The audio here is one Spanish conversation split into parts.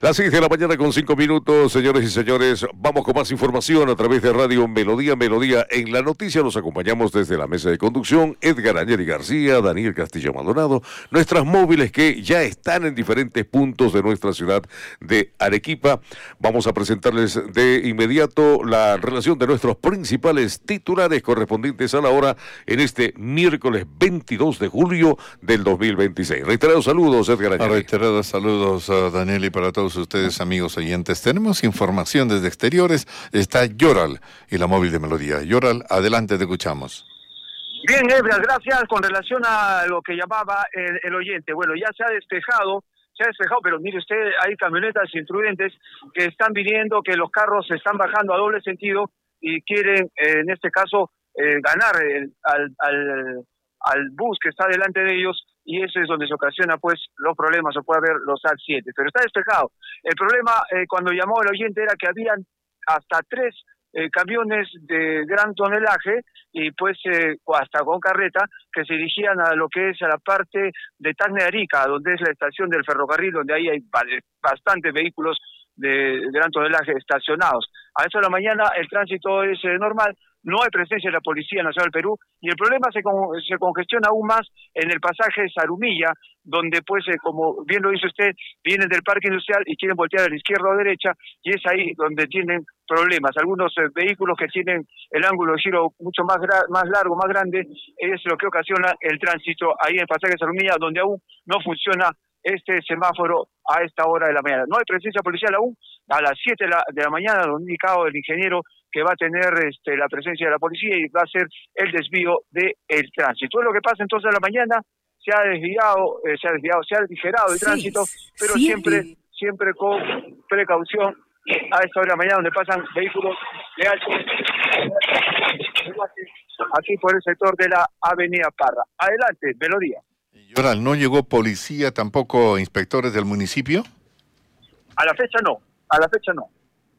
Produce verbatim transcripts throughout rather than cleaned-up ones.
Las seis de la mañana con cinco minutos, señores y señores, vamos con más información a través de Radio Melodía, Melodía en la noticia. Nos acompañamos desde la mesa de conducción, Edgar Añeri García, Daniel Castillo Maldonado, nuestras móviles que ya están en diferentes puntos de nuestra ciudad de Arequipa. Vamos a presentarles de inmediato la relación de nuestros principales titulares correspondientes a la hora en este miércoles veintidós de julio del dos mil veintiséis. Reiterados saludos, Edgar Añeri. Reiterados saludos a Daniel y para todos ustedes, amigos oyentes. Tenemos información desde exteriores. Está Yoral y la móvil de Melodía. Yoral, adelante, te escuchamos. Bien, Edgar, gracias. Con relación a lo que llamaba el, el oyente, bueno, ya se ha despejado, se ha despejado, pero mire usted, hay camionetas imprudentes que están viniendo, que los carros se están bajando a doble sentido y quieren, eh, en este caso, eh, ganar el, al, al, al bus que está delante de ellos, y eso es donde se ocasiona pues los problemas, o puede haber los accidentes, pero está despejado. El problema eh, cuando llamó el oyente era que habían hasta tres eh, camiones de gran tonelaje y pues eh, hasta con carreta que se dirigían a lo que es a la parte de Tacna de Arica, donde es la estación del ferrocarril, donde ahí hay bastantes vehículos de gran tonelaje estacionados. A eso de la mañana el tránsito es eh, normal. No hay presencia de la Policía Nacional del Perú y el problema se, con, se congestiona aún más en el pasaje Zarumilla, donde pues, eh, como bien lo dice usted, vienen del parque industrial y quieren voltear a la izquierda o derecha, y es ahí donde tienen problemas. Algunos eh, vehículos que tienen el ángulo de giro mucho más, gra más largo, más grande, es lo que ocasiona el tránsito ahí en el pasaje Zarumilla, donde aún no funciona este semáforo a esta hora de la mañana. No hay presencia policial aún. A las siete de la, de la mañana, lo ha indicado el ingeniero que va a tener este, la presencia de la policía y va a ser el desvío del tránsito. Es lo que pasa entonces a la mañana, se ha desviado, eh, se ha desviado, se ha aligerado el sí, tránsito, pero sí, siempre, sí. siempre con precaución a esta hora de la mañana donde pasan vehículos de alto aquí por el sector de la Avenida Parra. Adelante, Melodía. ¿Y ahora no llegó policía, tampoco inspectores del municipio? A la fecha no, a la fecha no.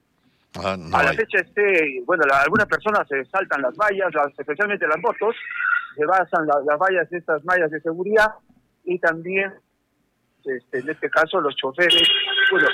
Ah, no a la hay. fecha este, bueno, la, algunas personas se saltan las vallas, las, especialmente las motos, se basan la, las vallas, estas mallas de seguridad, y también, este, en este caso, los choferes, bueno,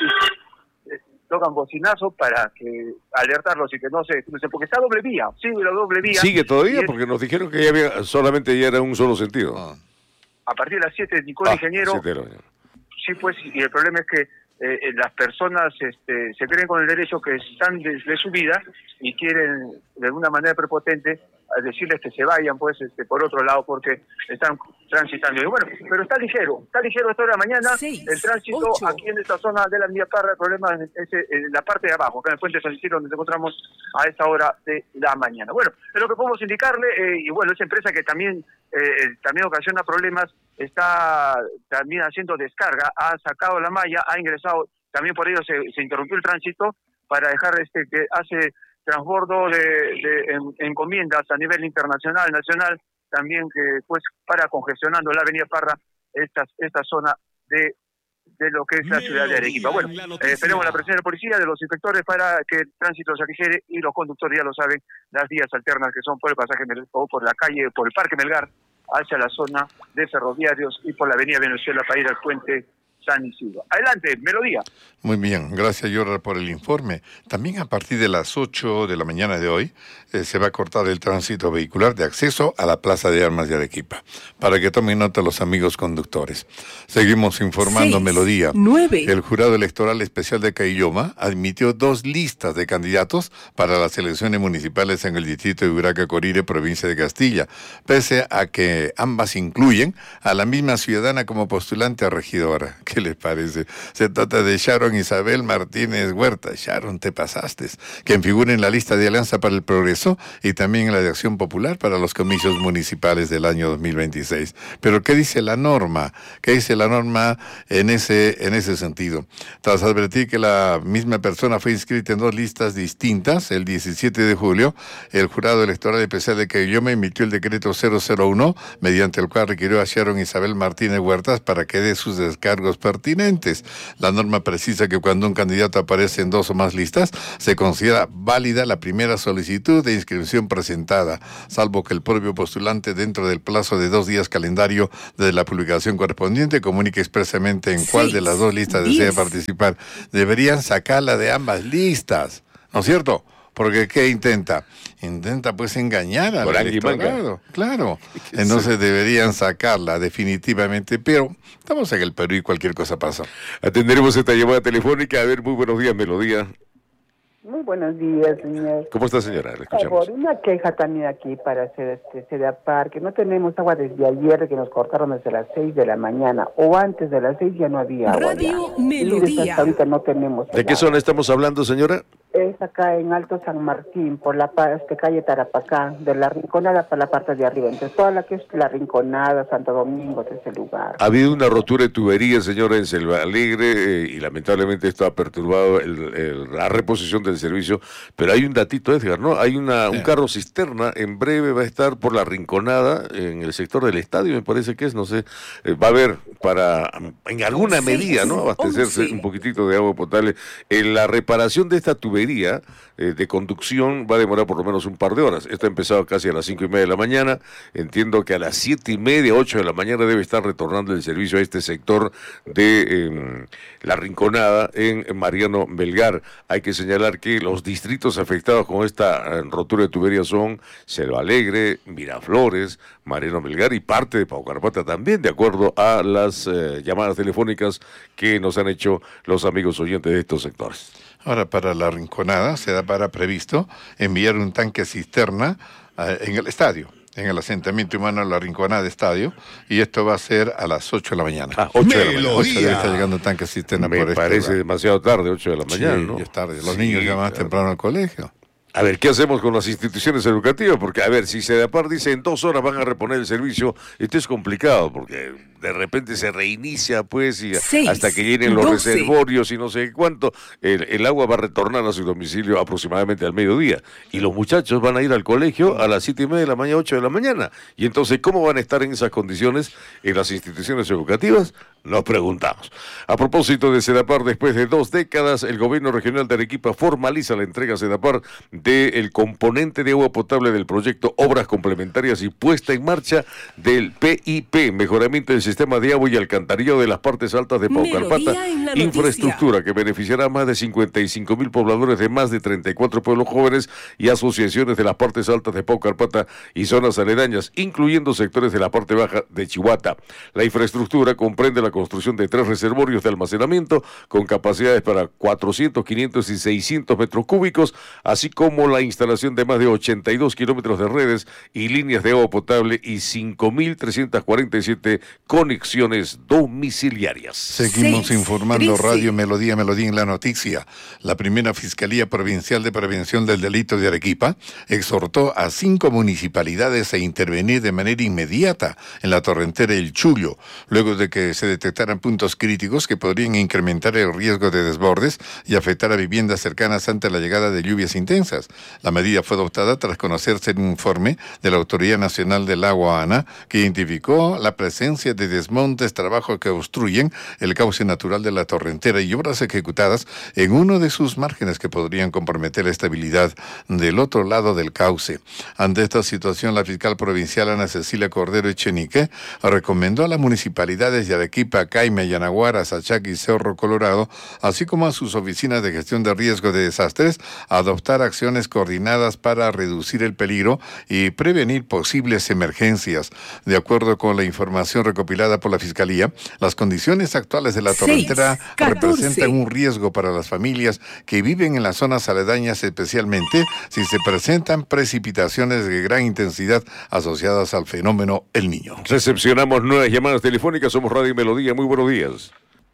y, eh, tocan bocinazo para que alertarlos y que no se crucen, porque está doble vía, sigue la doble vía. ¿Sigue todavía? Es, porque nos dijeron que ya había, solamente ya era un solo sentido. Ah. A partir de las siete, Nicole ah, Ingeniero, siete, sí, pues, y el problema es que Eh, las personas este, se creen con el derecho que están de, de su vida y quieren de alguna manera prepotente a decirles que se vayan pues este, por otro lado porque están transitando. Y bueno, pero está ligero, está ligero esta hora de la mañana. Seis, el tránsito ocho. Aquí en esta zona de la Avenida Parra, el problema es, es en la parte de abajo, acá en el puente San Isidro, donde nos encontramos a esta hora de la mañana. Bueno, es lo que podemos indicarle, eh, y bueno, esa empresa que también eh, también ocasiona problemas, está también haciendo descarga, ha sacado la malla, ha ingresado, también por ello se, se interrumpió el tránsito para dejar este que hace transbordo de, de en, encomiendas a nivel internacional, nacional, también que pues para congestionando la Avenida Parra esta, esta zona de, de lo que es la ciudad de Arequipa. Bueno, eh, esperemos la presencia de la policía, de los inspectores para que el tránsito se aligere y los conductores ya lo saben, las vías alternas que son por el pasaje o por la calle, por el Parque Melgar, hacia la zona de ferroviarios y por la avenida Venezuela para ir al puente San Isidro. Adelante, Melodía. Muy bien, gracias Yoral por el informe. También a partir de las ocho de la mañana de hoy eh, se va a cortar el tránsito vehicular de acceso a la Plaza de Armas de Arequipa, para que tomen nota los amigos conductores. Seguimos informando, Seis, Melodía. nueve. El Jurado Electoral Especial de Caylloma admitió dos listas de candidatos para las elecciones municipales en el distrito de Uraca-Corire, provincia de Castilla, pese a que ambas incluyen a la misma ciudadana como postulante a regidora. ¿Qué les parece? Se trata de Sharon Isabel Martínez Huerta. Sharon, te pasaste. Quien figura en la lista de Alianza para el Progreso y también en la de Acción Popular para los comicios municipales del año dos mil veintiséis. Pero ¿qué dice la norma? ¿Qué dice la norma en ese, en ese sentido? Tras advertir que la misma persona fue inscrita en dos listas distintas, el diecisiete de julio, el Jurado Electoral Especial de Caylloma emitió el decreto cero cero uno, mediante el cual requirió a Sharon Isabel Martínez Huertas para que dé sus descargos pertinentes. La norma precisa dice que cuando un candidato aparece en dos o más listas, se considera válida la primera solicitud de inscripción presentada, salvo que el propio postulante, dentro del plazo de dos días calendario de la publicación correspondiente, comunique expresamente en cuál de las dos listas desea participar. Deberían sacarla de ambas listas, ¿no es cierto? Porque ¿qué intenta? Intenta pues engañar al electorado, claro. Entonces deberían sacarla definitivamente, pero estamos en el Perú y cualquier cosa pasa. Atenderemos esta llamada telefónica. A ver, muy buenos días, Melodía. Muy buenos días, señor. ¿Cómo está, señora? Le escuchamos. Por favor, una queja también aquí para hacer este Sedapar, que no tenemos agua desde ayer, que nos cortaron desde las seis de la mañana, o antes de las seis ya no había agua. Radio ya. Melodía. Y hasta ahorita no tenemos ¿De qué zona estamos hablando, señora? Es acá en Alto San Martín, por la este, calle Tarapacá, de la Rinconada para la parte de arriba. Entonces, toda la que es la Rinconada, Santo Domingo, de ese lugar. Ha habido una rotura de tubería, señora, en Selva Alegre, eh, y lamentablemente esto ha perturbado el, el, la reposición del servicio. Pero hay un datito, Edgar, ¿no? Hay una un carro cisterna, en breve va a estar por la Rinconada, en el sector del estadio, me parece que es, no sé. Eh, va a haber para, en alguna medida, ¿no? Abastecerse un poquitito de agua potable. En la reparación de esta tubería eh, de conducción va a demorar por lo menos un par de horas. Esto ha empezado casi a las cinco y media de la mañana. Entiendo que a las siete y media, ocho de la mañana debe estar retornando el servicio a este sector de eh, la Rinconada en Mariano Melgar. Hay que señalar que los distritos afectados con esta eh, rotura de tubería son Selva Alegre, Miraflores, Mariano Melgar y parte de Paucarpata también, de acuerdo a las eh, llamadas telefónicas que nos han hecho los amigos oyentes de estos sectores. Ahora, para la Rinconada se da para previsto enviar un tanque cisterna uh, en el estadio, en el asentamiento humano de la Rinconada Estadio, y esto va a ser a las ocho de la mañana. Ah, ocho de la mañana. ocho debe estar llegando un tanque cisterna. Me por parece este demasiado tarde, ocho de la mañana, sí, ¿no? Ya es tarde. Los sí, niños ya van más claro. temprano al colegio. A ver, ¿qué hacemos con las instituciones educativas? Porque, a ver, si Sedapar dice en dos horas van a reponer el servicio, esto es complicado, porque de repente se reinicia, pues, y Seis, hasta que llenen los doce reservorios y no sé cuánto, el, el agua va a retornar a su domicilio aproximadamente al mediodía. Y los muchachos van a ir al colegio a las siete y media de la mañana, ocho de la mañana. Y entonces, ¿cómo van a estar en esas condiciones en las instituciones educativas? Nos preguntamos. A propósito de Sedapar, después de dos décadas, el gobierno regional de Arequipa formaliza la entrega a Sedapar del componente de agua potable del proyecto Obras Complementarias y puesta en marcha del P I P, Mejoramiento del Sistema de Agua y Alcantarillado de las Partes Altas de Paucarpata, infraestructura que beneficiará a más de cincuenta y cinco mil pobladores de más de treinta y cuatro pueblos jóvenes y asociaciones de las partes altas de Paucarpata y zonas aledañas, incluyendo sectores de la parte baja de Chihuahua. La infraestructura comprende la construcción de tres reservorios de almacenamiento con capacidades para cuatrocientos, quinientos y seiscientos metros cúbicos, así como la instalación de más de ochenta y dos kilómetros de redes y líneas de agua potable y cinco mil trescientas cuarenta y siete conexiones domiciliarias. Seguimos Seis, informando trece. Radio Melodía, Melodía en la noticia. La primera Fiscalía Provincial de Prevención del Delito de Arequipa exhortó a cinco municipalidades a intervenir de manera inmediata en la torrentera El Chullo, luego de que se detectaran puntos críticos que podrían incrementar el riesgo de desbordes y afectar a viviendas cercanas ante la llegada de lluvias intensas. La medida fue adoptada tras conocerse un informe de la Autoridad Nacional del Agua, ANA, que identificó la presencia de desmontes, trabajos que obstruyen el cauce natural de la torrentera y obras ejecutadas en uno de sus márgenes que podrían comprometer la estabilidad del otro lado del cauce. Ante esta situación, la fiscal provincial Ana Cecilia Cordero Echenique recomendó a las municipalidades de Arequipa, Caima, Yanaguara, Sachaca y Cerro Colorado, así como a sus oficinas de gestión de riesgo de desastres, adoptar acciones coordinadas para reducir el peligro y prevenir posibles emergencias. De acuerdo con la información recopilada por la Fiscalía, las condiciones actuales de la torrentera representan un riesgo para las familias que viven en las zonas aledañas, especialmente si se presentan precipitaciones de gran intensidad asociadas al fenómeno El Niño. Recepcionamos nuevas llamadas telefónicas, somos Radio Melodía, muy buenos días.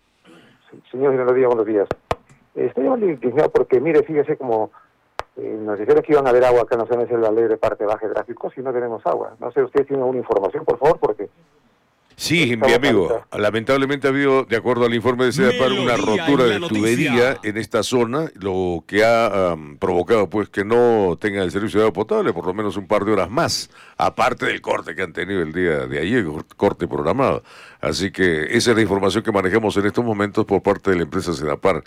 Señor Melodía, buenos días. Estoy muy indignado porque, mire, fíjese como eh, nos dijeron que iban a haber agua acá en la zona de Selva Alegre, parte baja de Gráficos, y no tenemos agua. No sé, usted tiene alguna información, por favor, porque Sí, mi amigo, lamentablemente ha habido, de acuerdo al informe de Sedapar, una rotura de tubería en esta zona, lo que ha um, provocado pues que no tengan el servicio de agua potable por lo menos un par de horas más, aparte del corte que han tenido el día de ayer, corte programado. Así que esa es la información que manejamos en estos momentos por parte de la empresa Sedapar.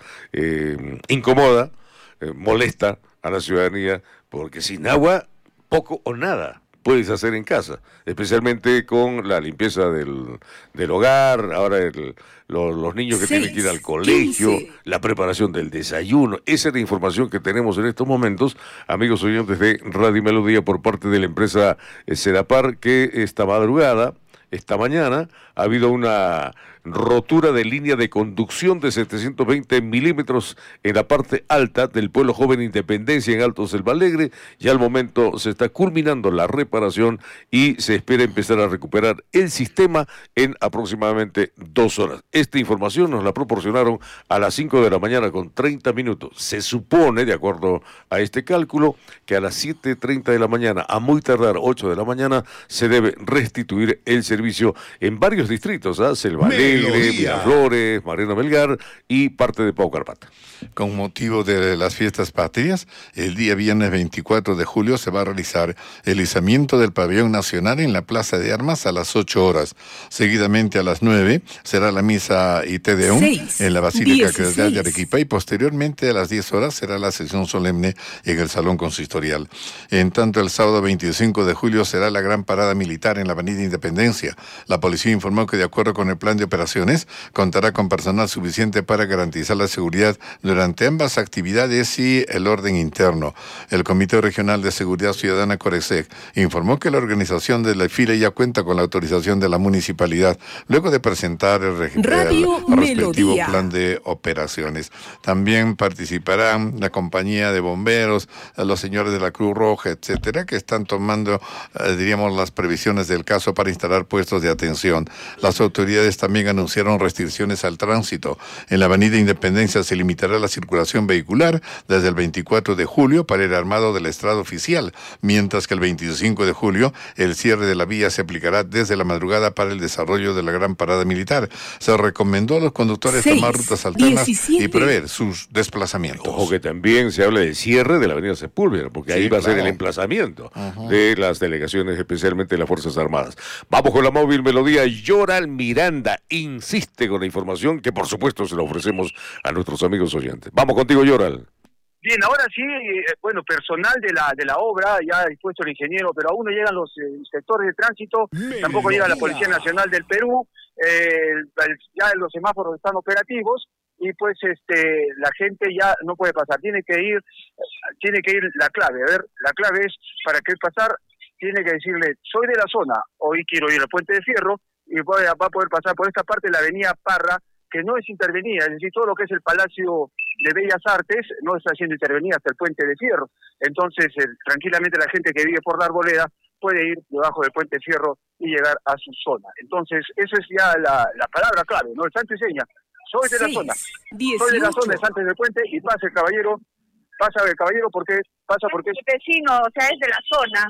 Eh, incomoda, eh, molesta a la ciudadanía, porque sin agua, poco o nada puedes hacer en casa, especialmente con la limpieza del, del hogar, ahora el, lo, los niños que seis, tienen que ir al colegio, quince. La preparación del desayuno. Esa es la información que tenemos en estos momentos, amigos oyentes de Radio Melodía, por parte de la empresa Sedapar, que esta madrugada, esta mañana, ha habido una rotura de línea de conducción de setecientos veinte milímetros en la parte alta del Pueblo Joven Independencia en Altos del Alegre. Ya al momento se está culminando la reparación y se espera empezar a recuperar el sistema en aproximadamente dos horas. Esta información nos la proporcionaron a las cinco de la mañana con treinta minutos. Se supone, de acuerdo a este cálculo, que a las siete treinta de la mañana, a muy tardar ocho de la mañana, se debe restituir el servicio en varios distritos, ¿ah? Selva Alegre, Miraflores, Mariano Melgar y parte de Pau Carpata. Con motivo de las fiestas patrias, el día viernes veinticuatro de julio se va a realizar el izamiento del pabellón nacional en la Plaza de Armas a las ocho horas. Seguidamente a las nueve será la misa y Te Deum en la Basílica Catedral de Arequipa y posteriormente a las diez horas será la sesión solemne en el Salón Consistorial. En tanto, el sábado veinticinco de julio será la gran parada militar en la Avenida Independencia. La policía informó que de acuerdo con el plan de operaciones contará con personal suficiente para garantizar la seguridad durante ambas actividades y el orden interno. El Comité Regional de Seguridad Ciudadana Coresec informó que la organización del desfile ya cuenta con la autorización de la municipalidad luego de presentar el, reg- el respectivo plan de operaciones. También participarán la compañía de bomberos, los señores de la Cruz Roja, etcétera, que están tomando, eh, diríamos, las previsiones del caso para instalar puestos de atención. Las autoridades también anunciaron restricciones al tránsito. En la Avenida Independencia se limitará la circulación vehicular desde el veinticuatro de julio para el armado del estrado oficial, mientras que el veinticinco de julio el cierre de la vía se aplicará desde la madrugada para el desarrollo de la gran parada militar. Se recomendó a los conductores seis, tomar rutas alternas diecisiete y prever sus desplazamientos. Ojo que también se habla del cierre de la Avenida Sepúlveda, porque sí, ahí va claro. a ser el emplazamiento uh-huh. de las delegaciones, especialmente de las Fuerzas Armadas. Vamos con la móvil Melodía. Yoral Miranda insiste con la información que por supuesto se la ofrecemos a nuestros amigos oyentes. Vamos contigo, Yoral. Bien, ahora sí, eh, bueno, personal de la de la obra, ya ha dispuesto el ingeniero, pero aún no llegan los eh, inspectores de tránsito, Me tampoco llega la Policía Nacional del Perú, eh, el, ya los semáforos están operativos y pues este la gente ya no puede pasar, tiene que ir, tiene que ir la clave, a ver, la clave es para que pasar, tiene que decirle, soy de la zona, hoy quiero ir al Puente de Fierro, y va a poder pasar por esta parte de la avenida Parra, que no es intervenida, es decir, todo lo que es el Palacio de Bellas Artes no está siendo intervenida hasta el Puente de Fierro. Entonces, eh, tranquilamente la gente que vive por la Arboleda puede ir debajo del Puente de Fierro y llegar a su zona. Entonces, esa es ya la, la palabra clave, ¿no? El santo y seña. Soy de la zona. dieciocho Soy de la zona, es antes del puente y pasa el caballero, pasa el caballero porque pasa porque es vecino, o sea, es de la zona.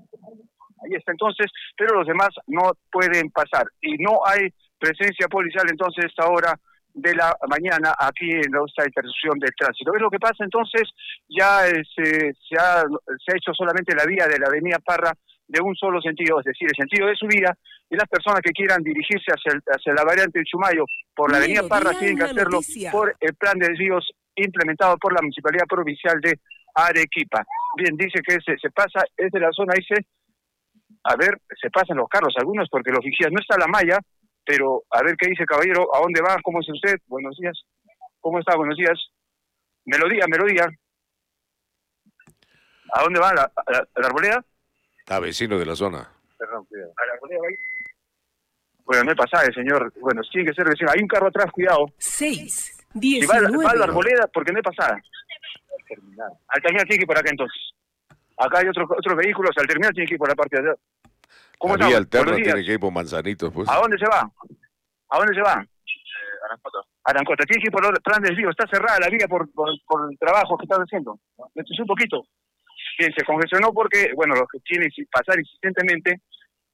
Ahí está entonces, pero los demás no pueden pasar y no hay presencia policial entonces a esta hora de la mañana aquí en esta intersección del tránsito. ¿Ves lo que pasa entonces? Ya eh, se, se, ha, se ha hecho solamente la vía de la avenida Parra de un solo sentido, es decir, el sentido de subida, y las personas que quieran dirigirse hacia, el, hacia la variante de Chumayo por la avenida Parra tienen que hacerlo noticia. por el plan de desvíos implementado por la Municipalidad Provincial de Arequipa. Bien, dice que se, se pasa, es de la zona, dice, a ver, se pasan los carros algunos porque los vigías, no está la malla, pero a ver qué dice caballero, ¿a dónde va? ¿Cómo es usted? Buenos días. ¿Cómo está? Buenos días. Melodía, melodía. ¿A dónde va? ¿A la, a la, a la Arboleda? Ah, vecino de la zona. Perdón, cuidado. ¿A la Arboleda va ahí? Bueno, no hay pasaje, señor. Bueno, tiene que ser vecino. Hay un carro atrás, cuidado. Seis, diez. Si va, va a la Arboleda, porque no hay pasada. Al terminal. Al terminal tiene que ir por acá entonces. Acá hay otros otros vehículos, al terminal tiene que ir por la parte de allá. ¿Cómo está? Alterna tiene que ir por Manzanitos, pues. ¿A dónde se va? ¿A dónde se va? Eh, Arancota. Arancota, tiene que ir por el plan del río, está cerrada la vía por, por, por el trabajo que están haciendo. Esto es un poquito. Bien, se congestionó porque, bueno, los que tienen que pasar insistentemente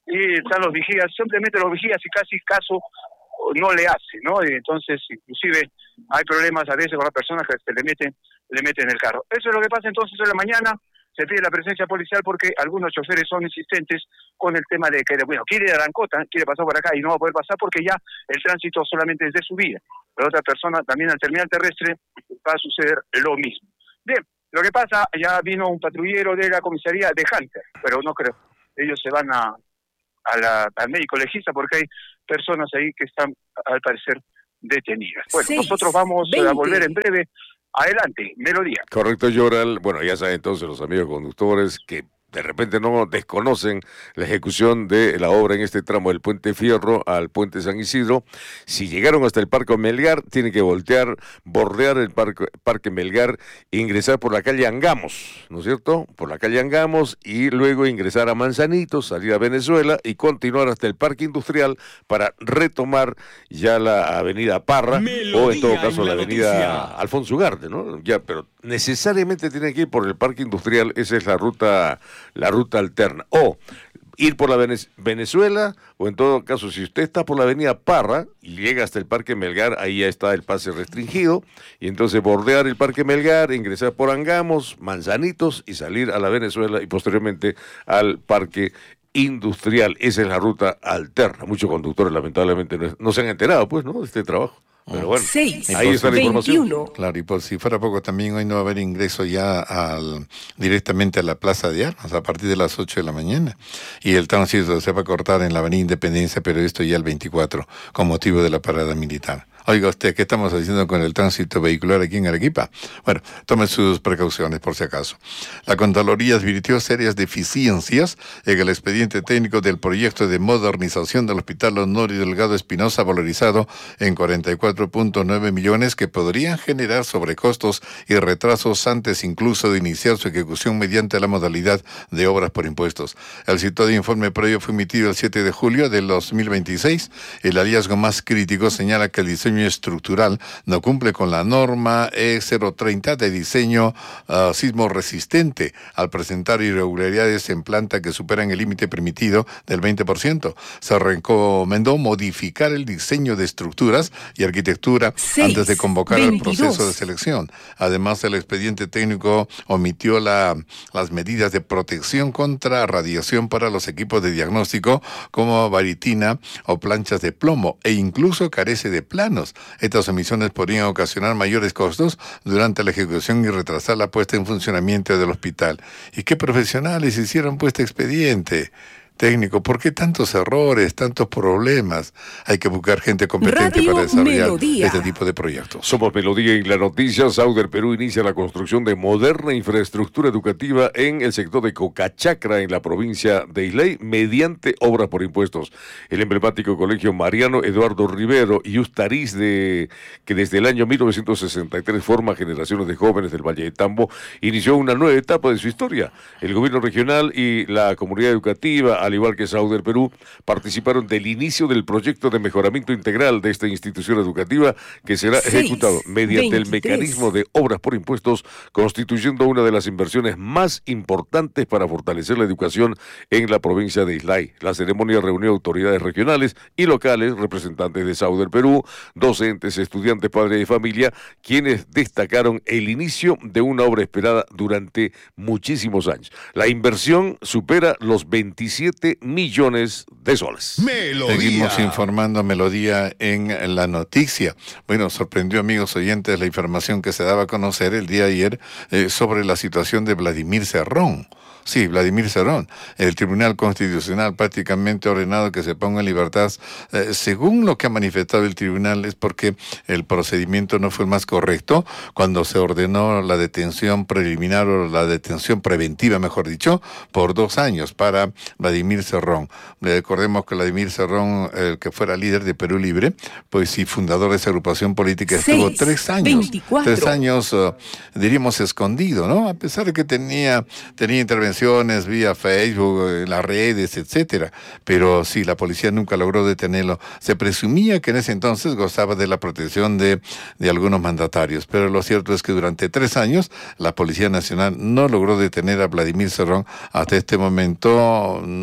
y están los vigías, simplemente los vigías y casi caso no le hace, ¿no? Y entonces, inclusive, hay problemas a veces con las personas que se le meten, le meten el carro. Eso es lo que pasa entonces en la mañana. Se pide la presencia policial porque algunos choferes son insistentes con el tema de que, bueno, quiere ir a Arancota, quiere pasar por acá y no va a poder pasar porque ya el tránsito solamente es de subida. Pero otra persona también al terminal terrestre va a suceder lo mismo. Bien, lo que pasa, ya vino un patrullero de la comisaría de Hunter, pero no creo. Ellos se van a, a la, al médico legista porque hay personas ahí que están, al parecer, detenidas. Bueno, Seis, nosotros vamos veinte. A volver en breve. Adelante, Melodía. Correcto, Yoral. Bueno, ya saben entonces los amigos conductores que de repente no desconocen la ejecución de la obra en este tramo del Puente Fierro al Puente San Isidro. Si llegaron hasta el Parque Melgar, tienen que voltear, bordear el Parque, Parque Melgar e ingresar por la calle Angamos, ¿no es cierto? Por la calle Angamos y luego ingresar a Manzanitos, salir a Venezuela y continuar hasta el Parque Industrial para retomar ya la avenida Parra Melodía o en todo caso en la, la avenida noticia. Alfonso Ugarte, ¿no? Ya, pero necesariamente tienen que ir por el Parque Industrial, esa es la ruta la ruta alterna, o ir por la Venezuela, o en todo caso, si usted está por la avenida Parra y llega hasta el Parque Melgar, ahí ya está el pase restringido, y entonces bordear el Parque Melgar, ingresar por Angamos, Manzanitos, y salir a la Venezuela, y posteriormente al Parque Industrial. Esa es la ruta alterna. Muchos conductores, lamentablemente, no, no se han enterado, pues, ¿no?, de este trabajo. Pero bueno, seis, ahí está la información. Claro, y por si fuera poco, también hoy no va a haber ingreso ya al directamente a la Plaza de Armas a partir de las ocho de la mañana. Y el tránsito se va a cortar en la Avenida Independencia, pero esto ya el veinticuatro, con motivo de la parada militar. Oiga usted, ¿qué estamos haciendo con el tránsito vehicular aquí en Arequipa? Bueno, tome sus precauciones por si acaso. La Contraloría advirtió serias deficiencias en el expediente técnico del proyecto de modernización del Hospital Honorio Delgado Espinosa, valorizado en cuarenta y cuatro punto nueve millones, que podrían generar sobrecostos y retrasos antes incluso de iniciar su ejecución mediante la modalidad de obras por impuestos. El citado informe previo fue emitido el siete de julio del dos mil veintiséis. El hallazgo más crítico señala que el diseño estructural no cumple con la norma E cero treinta de diseño uh, sismo resistente al presentar irregularidades en planta que superan el límite permitido del veinte por ciento. Se recomendó modificar el diseño de estructuras y arquitectura seis, antes de convocar veintidós. El proceso de selección. Además, el expediente técnico omitió la, las medidas de protección contra radiación para los equipos de diagnóstico como varitina o planchas de plomo, e incluso carece de planos. Estas omisiones podrían ocasionar mayores costos durante la ejecución y retrasar la puesta en funcionamiento del hospital. ¿Y qué profesionales hicieron pues este expediente técnico? ¿Por qué tantos errores, tantos problemas? Hay que buscar gente competente Radio para desarrollar Melodía. Este tipo de proyectos. Somos Melodía y la noticia. Sauder Perú inicia la construcción de moderna infraestructura educativa en el sector de Cocachacra, en la provincia de Islay, mediante obras por impuestos. El emblemático colegio Mariano Eduardo Rivero y Ustariz, de, que desde el año mil novecientos sesenta y tres forma generaciones de jóvenes del Valle de Tambo, inició una nueva etapa de su historia. El gobierno regional y la comunidad educativa, al igual que Sauder Perú, participaron del inicio del proyecto de mejoramiento integral de esta institución educativa, que será seis, ejecutado mediante veintitrés. El mecanismo de obras por impuestos, constituyendo una de las inversiones más importantes para fortalecer la educación en la provincia de Islay. La ceremonia reunió autoridades regionales y locales, representantes de Sauder Perú, docentes, estudiantes, padres de familia, quienes destacaron el inicio de una obra esperada durante muchísimos años. La inversión supera los veintisiete millones de soles. Melodía. Seguimos informando Melodía en la noticia. Bueno, sorprendió, amigos oyentes, la información que se daba a conocer el día de ayer eh, sobre la situación de Vladimir Cerrón. Sí, Vladimir Cerrón. El Tribunal Constitucional prácticamente ha ordenado que se ponga en libertad. Eh, según lo que ha manifestado el tribunal, es porque el procedimiento no fue el más correcto cuando se ordenó la detención preliminar o la detención preventiva, mejor dicho, por dos años para Vladimir Cerrón. Recordemos que Vladimir Cerrón, el que fuera líder de Perú Libre, pues sí, fundador de esa agrupación política, estuvo Seis, tres años, veinticuatro. tres años, uh, diríamos, escondido, ¿no? A pesar de que tenía, tenía intervención vía Facebook, en las redes, etcétera. Pero sí, la policía nunca logró detenerlo. Se presumía que en ese entonces gozaba de la protección de, de algunos mandatarios, pero lo cierto es que durante tres años la Policía Nacional no logró detener a Vladimir Cerrón. Hasta este momento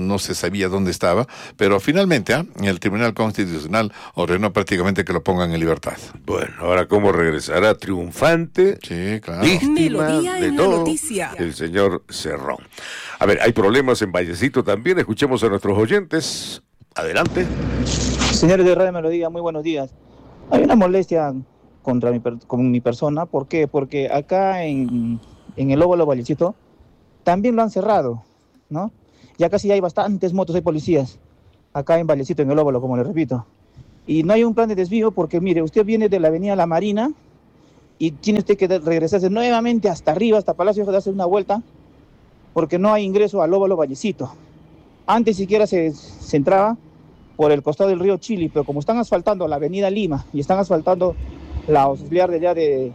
no se sabía dónde estaba, pero finalmente ¿eh? el Tribunal Constitucional ordenó prácticamente que lo pongan en libertad. Bueno, ahora cómo regresará triunfante, sí, claro. víctima Melodía de en todo la noticia. el señor Cerrón. A ver, hay problemas en Vallecito también, escuchemos a nuestros oyentes. Adelante. Señores de Radio Melodía, muy buenos días. Hay una molestia contra mi, per- con mi persona, ¿por qué? Porque acá en, en el Óvalo Vallecito también lo han cerrado, ¿no? Ya casi hay bastantes motos, hay policías, acá en Vallecito, en el Óvalo, como le repito. Y no hay un plan de desvío porque, mire, usted viene de la avenida La Marina y tiene usted que de- regresarse nuevamente hasta arriba, hasta Palacio, de hacer una vuelta, porque no hay ingreso al Óvalo Vallecito. Antes siquiera se, se entraba por el costado del río Chili, pero como están asfaltando la avenida Lima y están asfaltando la auxiliar de allá de,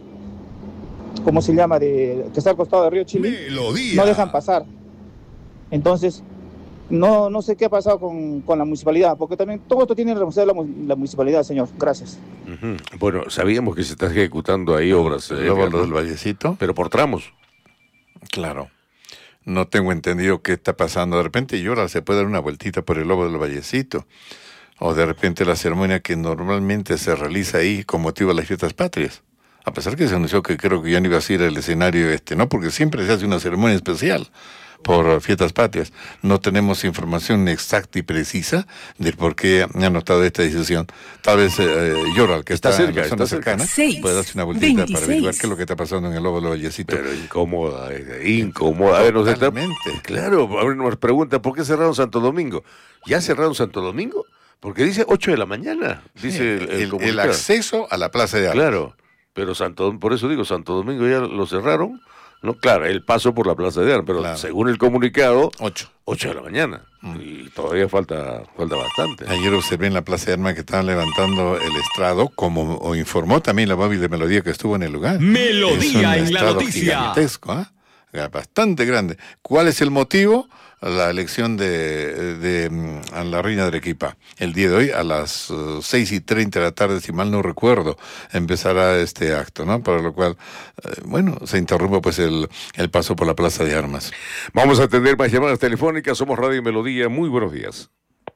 ¿cómo se llama? De, que está al costado del río Chili, Melodía. no dejan pasar. Entonces, no, no sé qué ha pasado con, con la municipalidad, porque también todo esto tiene responsabilidad la, mu- la municipalidad, señor. Gracias. Uh-huh. Bueno, sabíamos que se está ejecutando ahí obras, El eh, Óvalo Edgar, del Vallecito. pero por tramos. Claro. No tengo entendido qué está pasando. De repente y ahora se puede dar una vueltita por el Óvalo del Vallecito. O de repente la ceremonia que normalmente se realiza ahí con motivo de las fiestas patrias. A pesar que se anunció que creo que ya no iba a ser el escenario este, ¿no? Porque siempre se hace una ceremonia especial por fiestas patrias. No tenemos información exacta y precisa de por qué han anotado esta decisión. Tal vez eh, Yoral, que está, Está en cerca, la zona está cerca. cercana, Seis, puede darse una vueltita veintiséis. para averiguar qué es lo que está pasando en el Óvalo del Vallecito. Pero incómoda, eh, incómoda. A ver, nos está... Totalmente. Claro, a ver, nos pregunta, ¿por qué cerraron Santo Domingo? ¿Ya cerraron Santo Domingo? Porque dice ocho de la mañana, dice el, el, el, el comunicado. acceso a la Plaza de Armas. Claro, pero Santo, por eso digo, Santo Domingo ya lo cerraron. No, claro, el paso por la Plaza de Armas, pero Claro. según el comunicado, Ocho. ocho de la mañana. Mm. Y todavía falta, falta bastante. Ayer observé en la Plaza de Armas que estaban levantando el estrado, como o informó también la móvil de Melodía que estuvo en el lugar. Melodía Es un en la estrado noticia. gigantesco, ¿ah? Bastante grande. ¿Cuál es el motivo? La elección de, de, mm, a la reina de Arequipa. El día de hoy, a las uh, seis y treinta de la tarde, si mal no recuerdo, empezará este acto, ¿no? Para lo cual, eh, bueno, se interrumpe pues el, el paso por la Plaza de Armas. Vamos a atender más llamadas telefónicas. Somos Radio Melodía. Muy buenos días.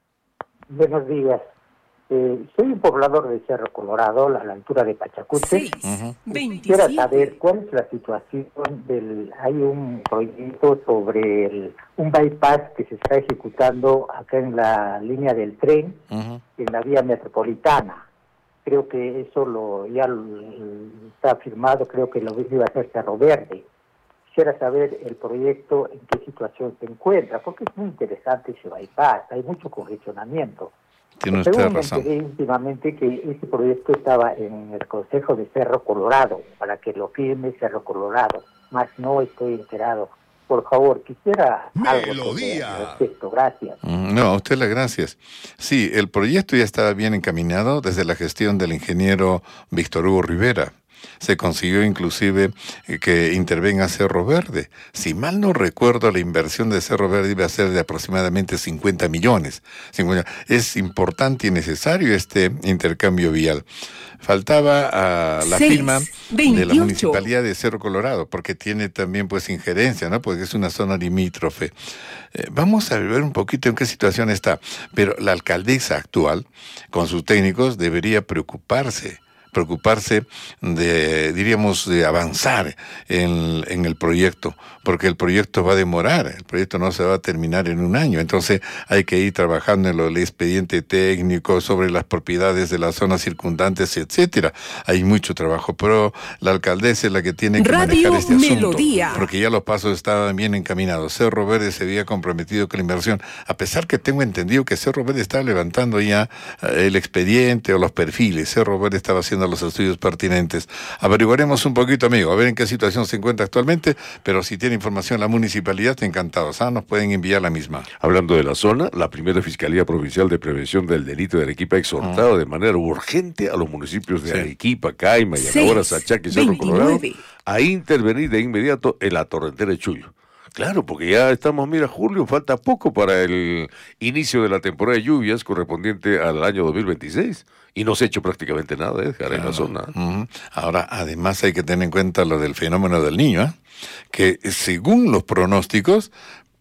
Buenos días. Eh, soy un poblador de Cerro Colorado, a la altura de Pachacute. seis, Ujú. Quisiera veintisiete. saber cuál es la situación del... Hay un proyecto sobre el, un bypass que se está ejecutando acá en la línea del tren, Ujú. en la vía metropolitana. Creo que eso lo ya lo- está firmado, creo que lo iba a hacer Cerro Verde. Quisiera saber el proyecto en qué situación se encuentra, porque es muy interesante ese bypass, hay mucho congestionamiento. Tiene usted Según me razón. enteré últimamente que este proyecto estaba en el Consejo de Cerro Colorado, para que lo firme Cerro Colorado, más no estoy enterado. Por favor, quisiera algo Melodía. sobre- al respecto. Gracias. Mm, No, a usted las gracias. Sí, el proyecto ya estaba bien encaminado desde la gestión del ingeniero Víctor Hugo Rivera. Se consiguió inclusive eh, que intervenga Cerro Verde. Si mal no recuerdo, la inversión de Cerro Verde iba a ser de aproximadamente cincuenta millones. cincuenta. Es importante y necesario este intercambio vial. Faltaba ah, la Seis, firma de la veintiocho. Municipalidad de Cerro Colorado, porque tiene también pues injerencia, ¿no? Porque es una zona limítrofe. Eh, vamos a ver un poquito en qué situación está. Pero la alcaldesa actual, con sus técnicos, debería preocuparse preocuparse de, diríamos, de avanzar en, en el proyecto, porque el proyecto va a demorar, el proyecto no se va a terminar en un año, entonces hay que ir trabajando en lo del expediente técnico, sobre las propiedades de las zonas circundantes, etcétera. Hay mucho trabajo, pero la alcaldesa es la que tiene que Radio manejar este asunto, Melodía. porque ya los pasos estaban bien encaminados. Cerro Verde se había comprometido con la inversión, a pesar que tengo entendido que Cerro Verde estaba levantando ya eh, el expediente o los perfiles. Cerro Verde estaba haciendo los estudios pertinentes. Averiguaremos un poquito, amigo, a ver en qué situación se encuentra actualmente, pero si tiene información la municipalidad, encantados, ¿ah? Nos pueden enviar la misma. Hablando de la zona, la primera Fiscalía Provincial de Prevención del Delito de Arequipa ha exhortado de manera urgente a los municipios de Sí. Arequipa, Caima, Seis, Yanagora, Sachaca y Cerro Colorado veintinueve. a intervenir de inmediato en la torrentera de Chuyo. Claro, porque ya estamos, mira, julio, falta poco para el inicio de la temporada de lluvias correspondiente al año dos mil veintiséis. Y no se ha hecho prácticamente nada, Edgar, en la zona. Ujú. Ahora, además hay que tener en cuenta lo del fenómeno del niño, ¿eh? Que según los pronósticos,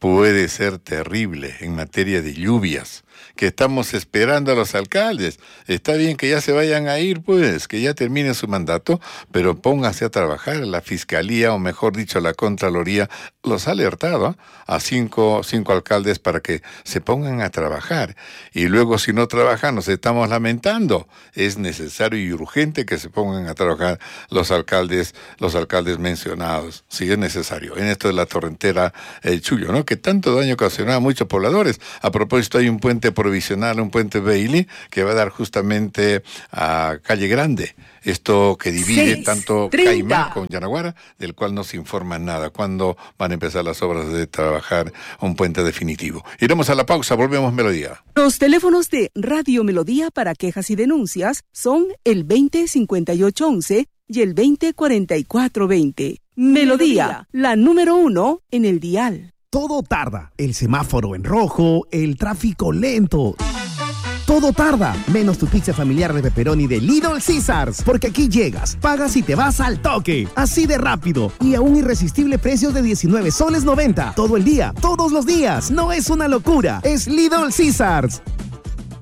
puede ser terrible en materia de lluvias, que estamos esperando a los alcaldes. Está bien que ya se vayan a ir, pues, que ya termine su mandato, pero póngase a trabajar. La Fiscalía, o mejor dicho, la Contraloría, los ha alertado ¿eh? a cinco, cinco alcaldes para que se pongan a trabajar. Y luego, si no trabajan, nos estamos lamentando. Es necesario y urgente que se pongan a trabajar los alcaldes, los alcaldes mencionados, si es necesario. En esto de la torrentera El Chullo, ¿no? Que tanto daño ocasionaba a muchos pobladores. A propósito, hay un puente provisional, un puente Bailey, que va a dar justamente a Calle Grande. Esto que divide seis, tanto treinta. Caimán con Yanaguara, del cual no se informa nada. ¿Cuándo van a empezar las obras de trabajar un puente definitivo? Iremos a la pausa, volvemos Melodía. Los teléfonos de Radio Melodía para quejas y denuncias son el veinte cincuenta y ocho once y el veinte cuarenta y cuatro veinte. Melodía, la número uno en el dial. Todo tarda, el semáforo en rojo, el tráfico lento. Todo tarda, menos tu pizza familiar de pepperoni de Little Caesars, porque aquí llegas, pagas y te vas al toque, así de rápido y a un irresistible precio de diecinueve soles noventa, todo el día, todos los días. No es una locura, es Little Caesars.